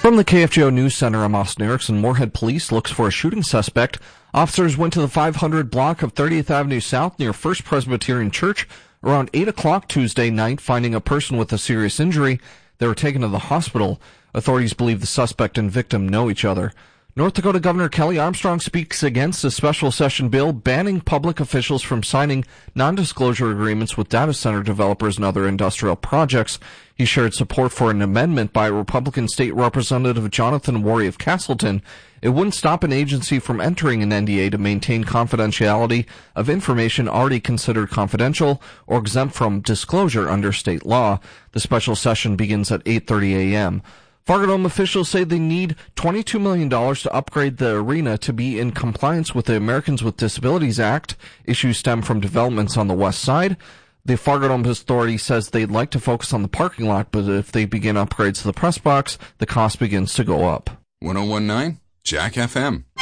From the KFGO News Center, I'm Austin Erickson. Moorhead Police looks for a shooting suspect. Officers went to the 500 block of 30th Avenue South near First Presbyterian Church around 8 o'clock Tuesday night, finding a person with a serious injury. They were taken to the hospital. Authorities believe the suspect and victim know each other. North Dakota Governor Kelly Armstrong speaks against a special session bill banning public officials from signing non-disclosure agreements with data center developers and other industrial projects. He shared support for an amendment by Republican State Representative Jonathan Worry of Castleton. It wouldn't stop an agency from entering an NDA to maintain confidentiality of information already considered confidential or exempt from disclosure under state law. The special session begins at 8:30 a.m. Fargo Dome officials say they need $22 million to upgrade the arena to be in compliance with the Americans with Disabilities Act. Issues stem from developments on the west side. The Fargo Dome Authority says they'd like to focus on the parking lot, but if they begin upgrades to the press box, the cost begins to go up. 1019 Jack FM.